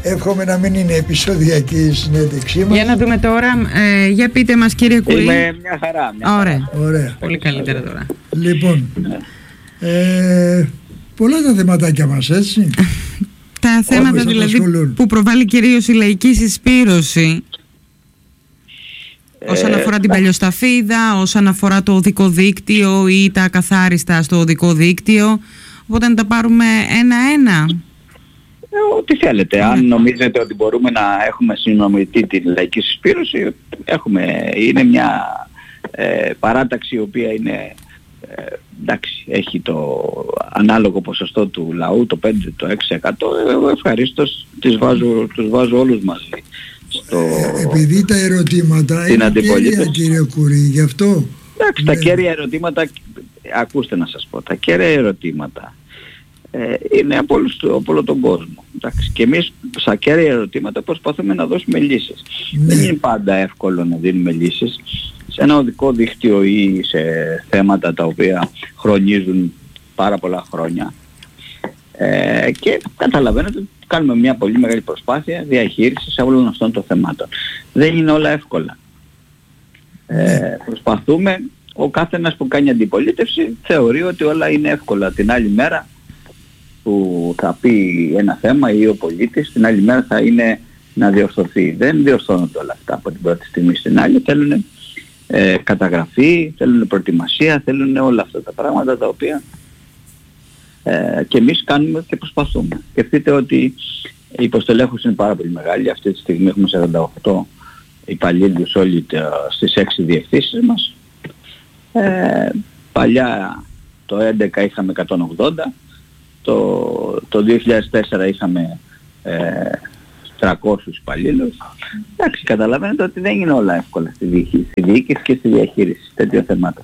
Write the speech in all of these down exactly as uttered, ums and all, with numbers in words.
Εύχομαι να μην είναι επεισοδιακή η συνέντευξή μας. Για να δούμε τώρα, ε, για πείτε μας κύριε Κουρί. Είμαι μια χαρά. Μια Ωραία. χαρά. Ωραία. Πολύ καλύτερα τώρα. Λοιπόν, ε, πολλά τα θεματάκια μας, έτσι. Τα θέματα δηλαδή απασχολούν. που προβάλλει κυρίως η λαϊκή συσπήρωση, Ε, όσον αφορά την παλιοσταφίδα, όσον αφορά το οδικό δίκτυο ή τα ακαθάριστα στο οδικό δίκτυο. Οπότε να τα πάρουμε ένα-ένα. Ε, ό,τι θέλετε. Ναι. Αν νομίζετε ότι μπορούμε να έχουμε συνομιλητή τη λαϊκή συσπήρωση, έχουμε, είναι μια ε, παράταξη η οποία είναι, ε, εντάξει, έχει το ανάλογο ποσοστό του λαού, το πέντε, το έξι τοις εκατό. Εγώ ευχαρίστως τις βάζω, τους βάζω όλους μαζί. Στο... Ε, επειδή τα ερωτήματα Την είναι αντιπολίτευση. κέρια, κύριε Κουρί, γι' αυτό. Εντάξει, τα Ναι. κέρια ερωτήματα, ακούστε να σας πω, τα κέρια ερωτήματα ε, είναι από, όλους, από όλο τον κόσμο. Εντάξει, και εμείς στα κέρια ερωτήματα προσπαθούμε να δώσουμε λύσεις. Ναι. Δεν είναι πάντα εύκολο να δίνουμε λύσεις σε ένα οδικό δίκτυο ή σε θέματα τα οποία χρονίζουν πάρα πολλά χρόνια. Ε, και καταλαβαίνετε ότι κάνουμε μια πολύ μεγάλη προσπάθεια διαχείρισης όλων αυτών των θεμάτων. Δεν είναι όλα εύκολα. Ε, προσπαθούμε, ο κάθε ένας που κάνει αντιπολίτευση θεωρεί ότι όλα είναι εύκολα. Την άλλη μέρα που θα πει ένα θέμα ή ο πολίτης, την άλλη μέρα θα είναι να διορθωθεί. Δεν διορθώνονται όλα αυτά από την πρώτη στιγμή στην άλλη. Θέλουν ε, καταγραφή, θέλουν προετοιμασία, θέλουν όλα αυτά τα πράγματα τα οποία ε, και εμείς κάνουμε και προσπαθούμε. Σκεφτείτε ότι η υποστελέχωση είναι πάρα πολύ μεγάλη. Αυτή τη στιγμή έχουμε σαράντα οκτώ υπαλλήλους όλοι στις έξι διευθύνσεις μας. Ε, παλιά το έντεκα είχαμε εκατόν ογδόντα, το, το δύο χιλιάδες τέσσερα είχαμε ε, τριακόσιους υπαλλήλους. Εντάξει, καταλαβαίνετε ότι δεν είναι όλα εύκολα στη διοίκηση, στη διοίκηση και στη διαχείριση τέτοιων θεμάτων.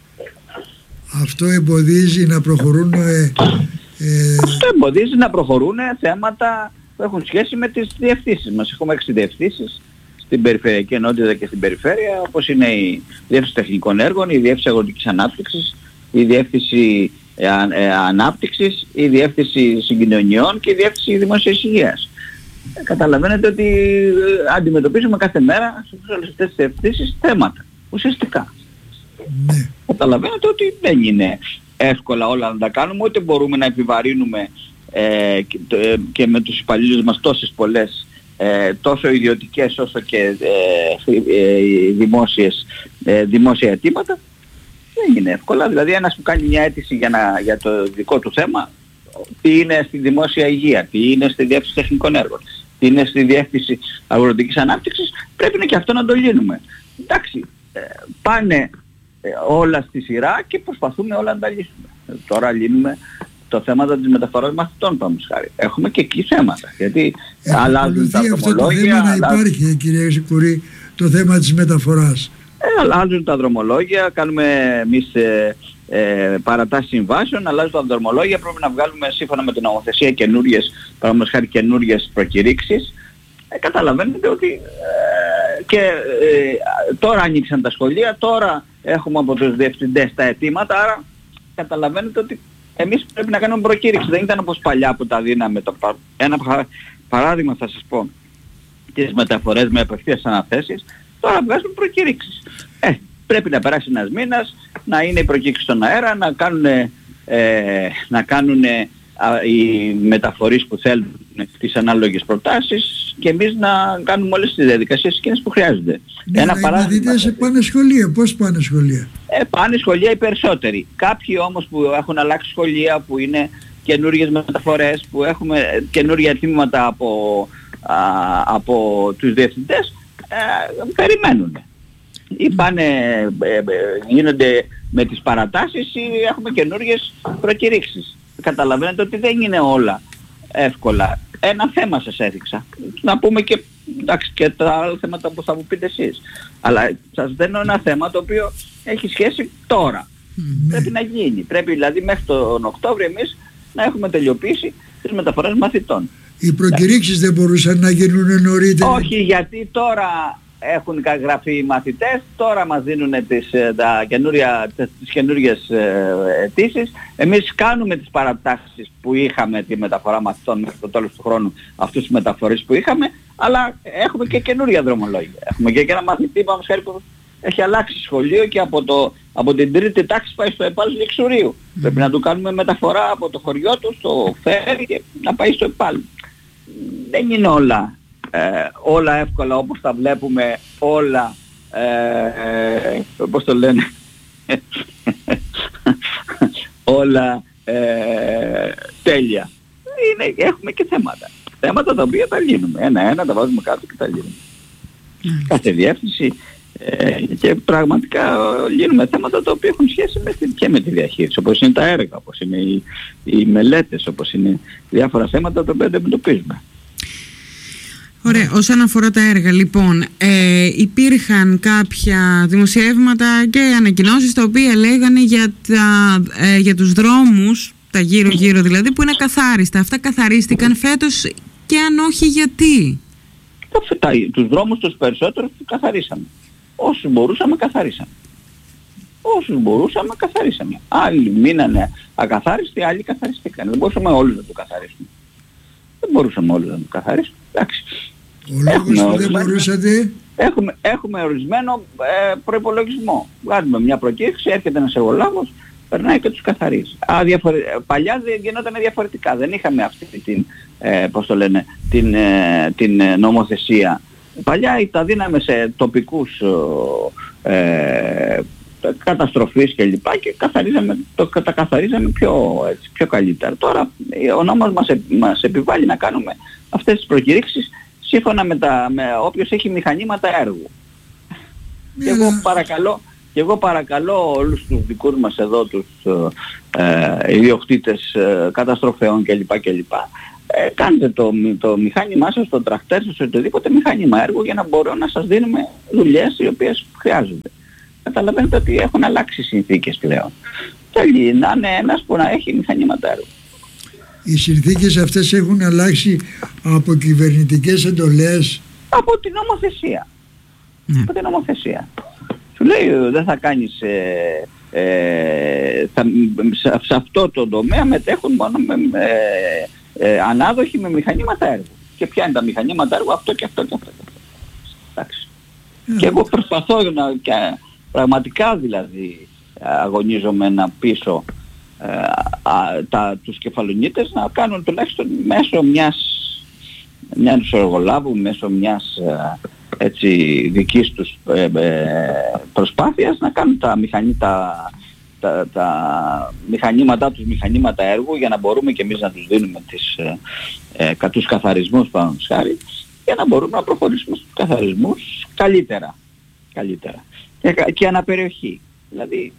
Αυτό εμποδίζει να προχωρούν ε, ε, Αυτό εμποδίζει να προχωρούν θέματα που έχουν σχέση με τις διευθύνσεις μας. Έχουμε έξι διευθύνσεις στην περιφερειακή ενότητα και στην περιφέρεια, όπως είναι η Διεύθυνση Τεχνικών Έργων, η Διεύθυνση Αγροτικής Ανάπτυξης, η Διεύθυνση ε, ε, Ανάπτυξης, η Διεύθυνση Συγκοινωνιών και η Διεύθυνση Δημόσιας Υγείας. Ε, καταλαβαίνετε ότι ε, αντιμετωπίζουμε κάθε μέρα σε όλες αυτές τις διευθύνσεις θέματα, ουσιαστικά. ναι. Καταλαβαίνετε ότι δεν είναι εύκολα όλα να τα κάνουμε, ούτε μπορούμε να επιβαρύνουμε ε, και, ε, και με τους υπαλλήλους μας τόσες πολλές Ε, τόσο ιδιωτικές όσο και ε, ε, δημόσιες, ε, δημόσια αιτήματα. Δεν είναι εύκολα. Δηλαδή ένας που κάνει μια αίτηση για, να, για το δικό του θέμα, τι είναι στη δημόσια υγεία, τι είναι στη Διεύθυνση Τεχνικών Έργων, τι είναι στη Διεύθυνση Αγροτικής Ανάπτυξης, πρέπει να και αυτό να το λύνουμε. Εντάξει, ε, πάνε ε, όλα στη σειρά και προσπαθούμε όλα να τα λύσουμε. Ε, τώρα λύνουμε το θέμα της μεταφοράς μαθητών, πάμε χάρη. Έχουμε και εκεί θέματα. Γιατί αλλάζουν τα αυτό το δρομολόγια. θέμα να αλλάζουν... υπάρχει, κύριε Κουρί, το θέμα της μεταφοράς. Ε, αλλάζουν τα δρομολόγια, κάνουμε εμείς ε, ε, παρατάσεις συμβάσεων, αλλάζουν τα δρομολόγια, πρέπει να βγάλουμε σύμφωνα με την νομοθεσία καινούριες, παραδείγματος χάρη καινούριες προκηρύξεις. Ε, καταλαβαίνετε ότι ε, και ε, τώρα ανοίξαν τα σχολεία, τώρα έχουμε από τους διευθυντές τα αιτήματα, άρα καταλαβαίνετε ότι εμείς πρέπει να κάνουμε προκήρυξη. Δεν ήταν όπως παλιά που τα δίναμε. Το πα... Ένα παράδειγμα θα σας πω. Τις μεταφορές με απευθείας αναθέσεις. Τώρα βγάζουν προκήρυξεις. Ε, πρέπει να περάσει ένας μήνας, να είναι η προκήρυξη στον αέρα, να κάνουν, ε, να κάνουν α, οι μεταφορείς που θέλουν τις ανάλογες προτάσεις και εμείς να κάνουμε όλες τις διαδικασίες εκείνες που χρειάζονται. Ναι, Ένα οι παράδειγμα. μαθητές πάνε σχολεία. Πώς πάνε σχολεία? Ε, πάνε σχολεία οι περισσότεροι. Κάποιοι όμως που έχουν αλλάξει σχολεία, που είναι καινούργιες μεταφορές, που έχουμε καινούργια αιτήματα από, α, από τους διευθυντές, ε, περιμένουν. Ή πάνε, ε, ε, γίνονται με τις παρατάσεις ή έχουμε καινούργιες προκηρύξεις. Καταλαβαίνετε ότι δεν είναι όλα εύκολα. Ένα θέμα σας έδειξα. Να πούμε και, εντάξει, και τα άλλα θέματα που θα μου πείτε εσείς. Αλλά σας δίνω ένα θέμα το οποίο έχει σχέση τώρα. Mm, πρέπει ναι. να γίνει. Πρέπει δηλαδή μέχρι τον Οκτώβριο εμείς να έχουμε τελειοποιήσει τις μεταφορές μαθητών. Οι προκηρύξεις δεν μπορούσαν να γίνουν νωρίτερα? Όχι, γιατί τώρα έχουν γραφεί οι μαθητές, τώρα μας δίνουν τις, τα καινούρια, τις καινούριες αιτήσεις. Εμείς κάνουμε τις παρατάξεις που είχαμε τη μεταφορά μαθητών μέχρι το τέλος του χρόνου, αυτούς τους μεταφορείς που είχαμε, αλλά έχουμε και καινούρια δρομολόγια. Έχουμε και ένα μαθητή που έχει αλλάξει σχολείο και από, το, από την τρίτη τάξη πάει στο ΕΠΑΛ Λιξουρίου. Mm. Πρέπει να του κάνουμε μεταφορά από το χωριό του στο φέρι και να πάει στο ΕΠΑΛ. Δεν είναι όλα, ε, όλα εύκολα όπως τα βλέπουμε, όλα, ε, ε, πώς το λένε, όλα ε, τέλεια. Είναι, έχουμε και θέματα. Θέματα τα οποία τα λύνουμε. Ένα-ένα τα βάζουμε κάτω και τα λύνουμε. Mm. Κάθε διεύθυνση ε, και πραγματικά λύνουμε θέματα τα οποία έχουν σχέση με την, και με τη διαχείριση, όπως είναι τα έργα, όπως είναι οι, οι μελέτες, όπως είναι διάφορα θέματα τα οποία αντιμετωπίζουμε. Ωραία. Όσον αφορά τα έργα, λοιπόν, ε, υπήρχαν κάποια δημοσιεύματα και ανακοινώσεις τα οποία λέγανε για, τα, ε, για τους δρόμους, τα γύρω-γύρω δηλαδή, που είναι καθάριστα. Αυτά καθαρίστηκαν φέτος και αν όχι, γιατί? Τα, τους δρόμους τους περισσότερους τους καθαρίσαμε. Όσους μπορούσαμε καθαρίσαμε. Όσους μπορούσαμε καθαρίσαμε. Άλλοι μείνανε ακαθάριστοι, άλλοι καθαριστήκαν. Δεν μπορούσαμε όλους να το καθαρίσουμε. Δεν μπορούσαμε όλους να το καθαρίσουμε. Εντάξει. Ο λόγος που δεν μπορούσατε... Έχουμε, έχουμε ορισμένο ε, προϋπολογισμό. Βγάζουμε μια προκήρυξη, έρχεται ένας εργολάβος, περνάει και τους καθαρίζει. Α, διαφορε... Παλιά δεν γινόταν διαφορετικά. Δεν είχαμε αυτή την, ε, πώς το λένε, την, ε, την νομοθεσία. Παλιά τα δίναμε σε τοπικούς ε, καταστροφής και λοιπά και καθαρίζαμε, το, τα καθαρίζαμε πιο, έτσι, πιο καλύτερα. Τώρα ο νόμος μας, μας επιβάλλει να κάνουμε αυτές τις προκηρύξεις σύμφωνα με, τα, με όποιος έχει μηχανήματα έργου. Yeah. Και εγώ παρακαλώ, και εγώ παρακαλώ όλους τους δικούς μας εδώ, τους ε, ιδιοκτήτες ε, καταστροφέων κλπ. κλπ. Ε, κάντε το, το μηχάνημά σας, το τρακτέρ σας, οτιδήποτε μηχάνημα έργου για να μπορώ να σας δίνουμε δουλειές οι οποίες χρειάζονται. Καταλαβαίνετε ότι έχουν αλλάξει οι συνθήκες πλέον. Θέλει να είναι ένας που να έχει μηχανήματα έργου. Οι συνθήκες αυτές έχουν αλλάξει από κυβερνητικές εντολές? Από την νομοθεσία. Mm. Από την νομοθεσία. Σου λέει δεν θα κάνεις... Ε, ε, θα, σε, σε αυτό το τομέα μετέχουν μόνο με, με, ε, ανάδοχοι με μηχανήματα έργου. Και ποια είναι τα μηχανήματα έργου? Αυτό και αυτό και αυτό. Και, αυτό. Εντάξει. Mm. Και εγώ προσπαθώ να... Και, πραγματικά δηλαδή αγωνίζομαι να πείσω ε, α, τα, τους κεφαλονίτες να κάνουν τουλάχιστον μέσω μιας, μιας εργολάβου, μέσω μιας ε, έτσι, δικής τους ε, ε, προσπάθειας να κάνουν τα, μηχανή, τα, τα, τα μηχανήματά τους, μηχανήματα έργου για να μπορούμε και εμείς να τους δίνουμε τις, ε, ε, τους καθαρισμούς πάνω χάρη για να μπορούμε να προχωρήσουμε στους καθαρισμούς καλύτερα. καλύτερα. Και, και αναπεριοχή. Δηλαδή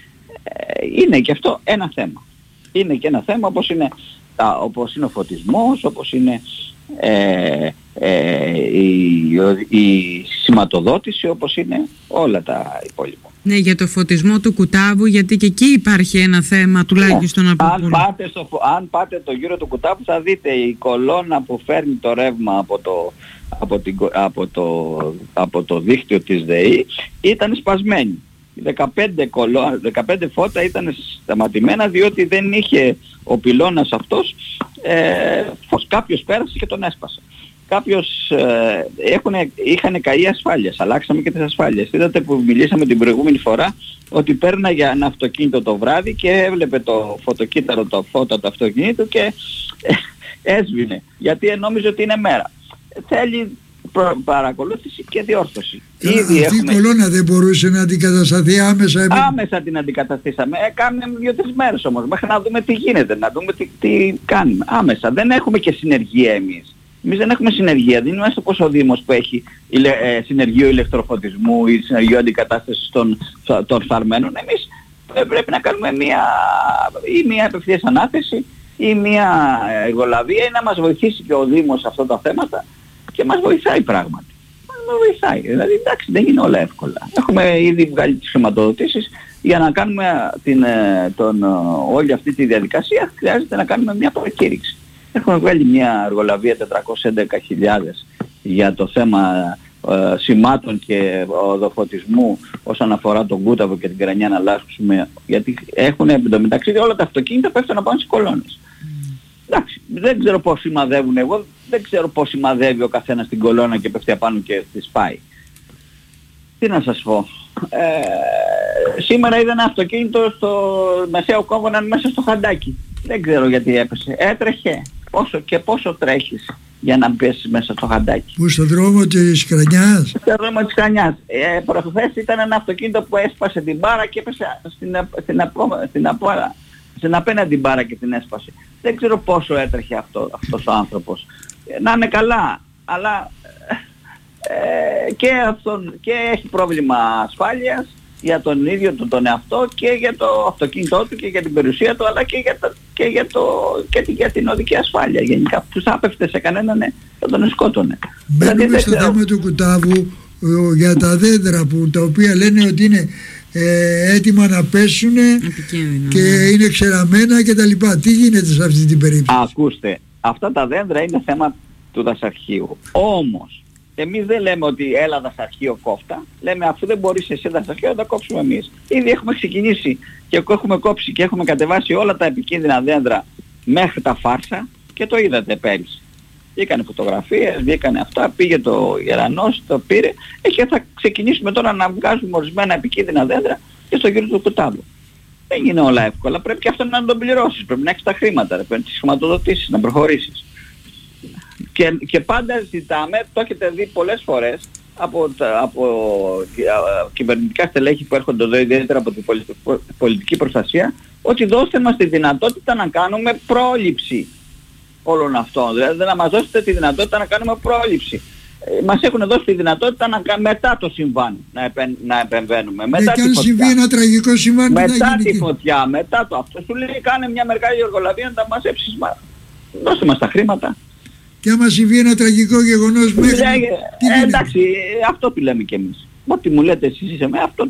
ε, είναι και αυτό ένα θέμα. Είναι και ένα θέμα όπως είναι, τα, όπως είναι ο φωτισμός, όπως είναι ε, ε, η, η σηματοδότηση, όπως είναι όλα τα υπόλοιπα. Ναι, για το φωτισμό του Κουτάβου, γιατί και εκεί υπάρχει ένα θέμα τουλάχιστον yeah. από αν πάτε, στο, αν πάτε το γύρο του Κουτάβου θα δείτε η κολόνα που φέρνει το ρεύμα από το, από, την, από, το, από το δίκτυο της ΔΕΗ ήταν σπασμένη. δεκαπέντε, κολό, δεκαπέντε φώτα ήταν σταματημένα διότι δεν είχε ο πυλώνας αυτός ε, φως. Κάποιος πέρασε και τον έσπασε. Κάποιος ε, έχουνε, είχαν καεί ασφάλειες, αλλάξαμε και τις ασφάλειες. Είδατε που μιλήσαμε την προηγούμενη φορά ότι πέρναγε ένα αυτοκίνητο το βράδυ και έβλεπε το φωτοκύτταρο, το φώτα του αυτοκίνητου και ε, έσβηνε γιατί νόμιζε ότι είναι μέρα. Θέλει προ, παρακολούθηση και διόρθωση. Ε, Ήδη αυτή έχουμε... η κολόνα δεν μπορούσε να αντικατασταθεί άμεσα? Εμείς... Άμεσα την αντικαταστήσαμε. Ε, κάνουμε δύο-τρεις μέρες όμως μέχρι να δούμε τι γίνεται, να δούμε τι, τι κάνουμε. Άμεσα. Δεν έχουμε και συνεργεία εμείς. Εμείς δεν έχουμε συνεργεία, δεν είμαστε όπως ο Δήμος που έχει ηλε, ε, συνεργείο ηλεκτροφωτισμού ή συνεργείο αντικατάστασης των, των φθαρμένων. Εμείς πρέπει να κάνουμε μια, ή μια απευθείας ανάθεση ή μια εργολαβία ή να μας βοηθήσει και ο Δήμος σε αυτά τα θέματα και μας βοηθάει πράγματι. Μας βοηθάει, δηλαδή εντάξει δεν είναι όλα εύκολα. Έχουμε ήδη βγάλει τις χρηματοδοτήσεις για να κάνουμε την, τον, όλη αυτή τη διαδικασία χρειάζεται να κάνουμε μια προκήρυξη. Έχουμε βγάλει μια εργολαβία τετρακόσιες έντεκα χιλιάδες για το θέμα ε, σημάτων και οδοφωτισμού όσον αφορά τον Κούταβο και την Κρανιά να αλλάξουμε, γιατί έχουν εντωμεταξύ όλα τα αυτοκίνητα πέφτουν να πάνε στις κολόνες. Mm. Εντάξει, δεν ξέρω πώς σημαδεύουν, εγώ δεν ξέρω πώς σημαδεύει ο καθένας την κολόνα και πέφτει απάνω και τη σπάει. Τι να σας πω. Ε, σήμερα είδα ένα αυτοκίνητο στο μεσαίο κόμβο μέσα στο χαντάκι. Δεν ξέρω γιατί έπεσε. Έτρεχε. Πόσο και πόσο τρέχεις για να πέσεις μέσα στο χαντάκι. Πού, στον δρόμο της Κρανιάς? Στον δρόμο της Κρανιάς. Ε, προχθές ήταν ένα αυτοκίνητο που έσπασε την μπάρα και έπεσε στην, στην, απο, στην, απο, στην απέναντι μπάρα και την έσπασε. Δεν ξέρω πόσο έτρεχε αυτό, αυτός ο άνθρωπος. Ε, να είναι καλά, αλλά ε, και, αυτόν, και έχει πρόβλημα ασφάλειας για τον ίδιο του τον εαυτό και για το αυτοκίνητό του και για την περιουσία του, αλλά και για, το, και για, το, και για την οδική ασφάλεια. Γενικά τους άπεφτε σε κανέναν θα τον σκότωνε. Μπαίνουμε δηλαδή, στο θέμα του Κουτάβου για τα δέντρα που, τα οποία λένε ότι είναι ε, έτοιμα να πέσουν και ναι. είναι ξεραμένα κτλ. Τι γίνεται σε αυτή την περίπτωση? Ακούστε, αυτά τα δέντρα είναι θέμα του δασαρχείου. Όμως εμείς δεν λέμε ότι έλα δασαρχείο κόφτα, λέμε αφού δεν μπορείς εσύ δασαρχείο να τα κόψουμε εμείς. Ήδη έχουμε ξεκινήσει και έχουμε κόψει και έχουμε κατεβάσει όλα τα επικίνδυνα δέντρα μέχρι τα φάρσα και το είδατε πέρυσι. Βγήκανε φωτογραφίες, βγήκανε αυτά, πήγε το Γερανός, το πήρε ε, και θα ξεκινήσουμε τώρα να βγάζουμε ορισμένα επικίνδυνα δέντρα και στο γύρο του Κουτάβου. Δεν είναι όλα εύκολα, πρέπει και αυτό να τον πληρώσεις, πρέπει να έχεις τα χρήματα, πρέπει να τις χρηματοδοτήσεις, να προχωρήσεις. Και, και πάντα ζητάμε, το έχετε δει πολλές φορές από, τα, από α, κυβερνητικά στελέχη που έρχονται εδώ, ιδιαίτερα από την πολιτική προστασία, ότι δώστε μας τη δυνατότητα να κάνουμε πρόληψη όλων αυτών. Δηλαδή να μας δώσετε τη δυνατότητα να κάνουμε πρόληψη. Ε, μας έχουν δώσει τη δυνατότητα να, μετά το συμβάν να, επεν, να επεμβαίνουμε. Μετά και αν συμβεί ένα τραγικό συμβάν, μετά τη φωτιά, μετά το αυτό. Σου λέει κάνε μια μεγάλη εργολαβία να τα μαζέψεις. Μα, δώστε μας τα χρήματα. Και άμα συμβεί ένα τραγικό γεγονός μέχρι... Ε, ε, εντάξει, αυτό που λέμε κι εμείς. Ό,τι μου λέτε εσείς είσαι με αυτό